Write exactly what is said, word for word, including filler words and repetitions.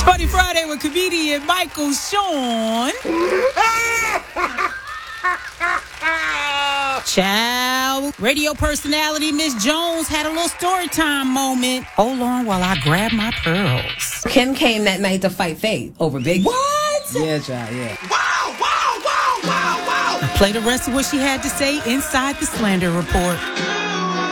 Funny Friday with comedian Michael Sean. Ciao. Radio personality Miss Jones had a little story time moment. Hold on while I grab my pearls. Kim came that night to fight Faith over Big. What? Yeah, child, yeah. Wow, wow, wow, wow, wow. Play the rest of what she had to say inside the Slander Report.